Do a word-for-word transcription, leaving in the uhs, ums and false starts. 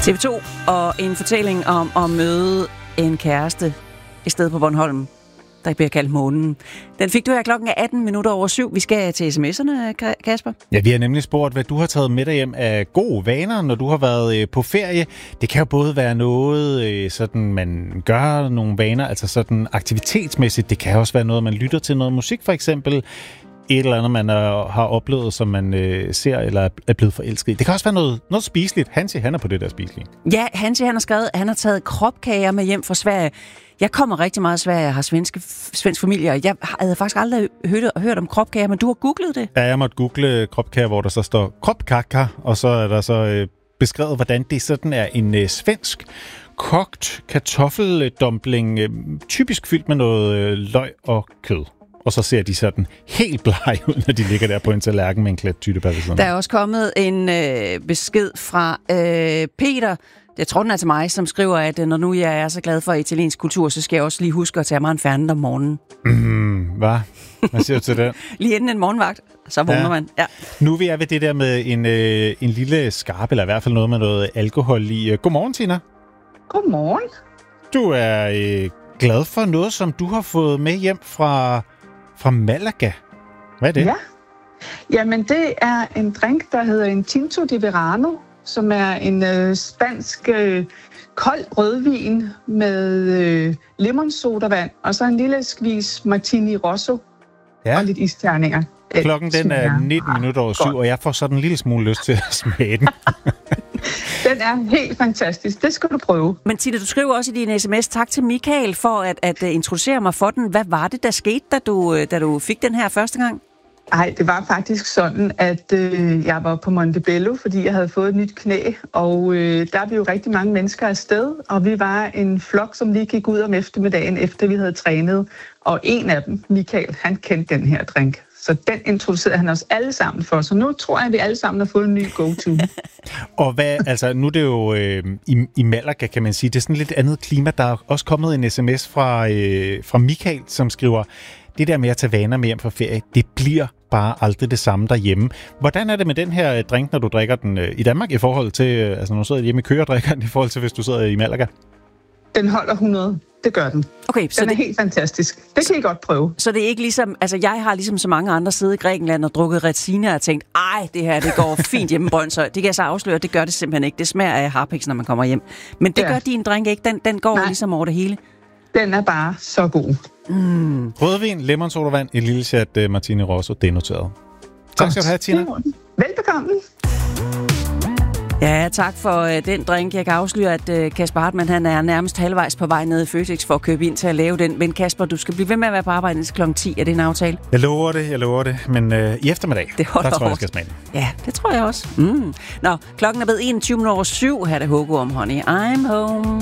T V to og en fortælling om at møde en kæreste et sted på Bornholm, der bliver kaldt Månen. Den fik du her klokken er atten minutter over syv. Vi skal til sms'erne, Kasper. Ja, vi har nemlig spurgt, hvad du har taget med dig hjem af gode vaner, når du har været på ferie. Det kan jo både være noget, sådan man gør nogle vaner, altså sådan aktivitetsmæssigt. Det kan også være noget, man lytter til noget musik, for eksempel. Et eller andet, man er, har oplevet, som man øh, ser eller er blevet forelsket i. Det kan også være noget, noget spiseligt. Hansi, han er på det der spiselige. Ja, Hansi, han har skrevet, han har taget kropkager med hjem fra Sverige. Jeg kommer rigtig meget i Sverige, jeg har svenske, svensk familie, og jeg havde faktisk aldrig hørt, hørt om kropkager, men du har googlet det? Ja, jeg måtte google kropkager, hvor der så står kropkaka, og så er der så øh, beskrevet, hvordan det sådan er en øh, svensk kogt kartoffeldumpling, øh, typisk fyldt med noget øh, løg og kød. Og så ser de sådan helt blege ud, når de ligger der på en tallerken med en klat tyttebær. Der er også kommet en øh, besked fra øh, Peter, jeg tror den er til mig, som skriver, at når nu jeg er så glad for italiensk kultur, så skal jeg også lige huske at tage mig en fernet om morgenen. Mm, hvad? Hvad siger du til det? Lige inden en morgenvagt, så vågner ja. man. Ja. Nu er vi ved det der med en, øh, en lille skarp, eller i hvert fald noget med noget alkohol i. Godmorgen, Tina. Godmorgen. Du er øh, glad for noget, som du har fået med hjem fra... Fra Malaga. Hvad er det? Ja. Jamen, det er en drink, der hedder en Tinto de Verano, som er en øh, spansk øh, kold rødvin med øh, lemonsodavand, og så en lille skvis martini rosso ja. og lidt isterninger. Klokken den er nitten minutter over syv, og jeg får sådan en lille smule lyst til at smage den. Den er helt fantastisk. Det skal du prøve. Men Tina, du skriver også i din sms, tak til Michael for at, at introducere mig for den. Hvad var det, der skete, da du, da du fik den her første gang? Ej, det var faktisk sådan, at øh, jeg var på Montebello, fordi jeg havde fået et nyt knæ, og øh, der blev jo rigtig mange mennesker afsted, og vi var en flok, som lige gik ud om eftermiddagen, efter vi havde trænet, og en af dem, Michael, han kendte den her drink. Så den introducerede han os alle sammen for. Så nu tror jeg, at vi alle sammen har fået en ny go-to. Og hvad, altså nu er det jo øh, i, i Malaga, kan man sige, det er sådan lidt andet klima. Der er også kommet en sms fra, øh, fra Michael, som skriver, det der med at tage vaner med hjem fra ferie, det bliver bare aldrig det samme derhjemme. Hvordan er det med den her drink, når du drikker den øh, i Danmark, i forhold til, øh, altså når du sidder hjemme i Køge og drikker den, i forhold til, hvis du sidder i Malaga? Den holder hundrede. Det gør den. Okay, så den er det, helt fantastisk. Det kan I godt prøve. Så det er ikke ligesom, altså jeg har ligesom så mange andre siddet i Grækenland og drukket Retsina og tænkt, ej, det her, det går fint hjemme i Brøndshøj. Det kan jeg så afsløre, det gør det simpelthen ikke. Det smager af harpiks, når man kommer hjem. Men det ja. gør din drink ikke. Den, den går Nej. ligesom over det hele. Den er bare så god. Mm. Rødvin, lemonsodavand, en lille chat uh, Martini Rosso, det er noteret. Tak skal du have, Tina. Velbekomme. Ja, tak for øh, den drink. Jeg kan afsløre, at øh, Kasper Hartmann, han er nærmest halvvejs på vej ned i Føtex for at købe ind til at lave den. Men Kasper, du skal blive ved med at være på arbejde til klokken ti. Er det en aftale? Jeg lover det, jeg lover det. Men øh, i eftermiddag, det der tror jeg, jeg skal smage den. Ja, det tror jeg også. Mm. Nå, klokken er blevet enogtyve over syv. Her er det Hugo om Honey I'm Home.